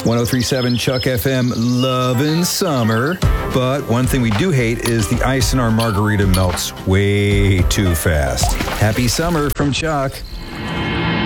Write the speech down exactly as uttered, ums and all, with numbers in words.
one oh three point seven Chuck F M, loving summer. But one thing we do hate is the ice in our margarita melts way too fast. Happy summer from Chuck.